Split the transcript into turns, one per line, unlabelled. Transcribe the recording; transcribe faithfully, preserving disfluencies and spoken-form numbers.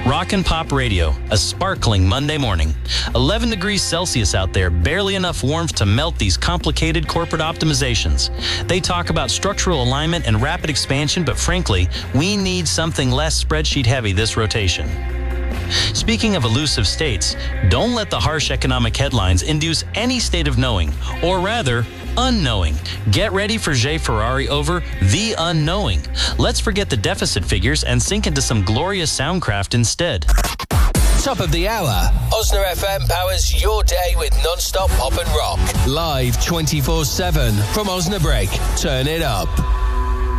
Rock and Pop Radio, a sparkling Monday morning. eleven degrees Celsius out there, barely enough warmth to melt these complicated corporate optimizations. They talk about structural alignment and rapid expansion, but frankly, we need something less spreadsheet heavy this rotation. Speaking of elusive states, don't let the harsh economic headlines induce any state of knowing, or rather, unknowing. Get ready for Jay Ferrari over The Unknowing. Let's forget the deficit figures and sink into some glorious soundcraft instead.
Top of the hour. Osna F M powers your day with non-stop pop and rock. Live twenty-four seven from Osnabrück. Turn it up.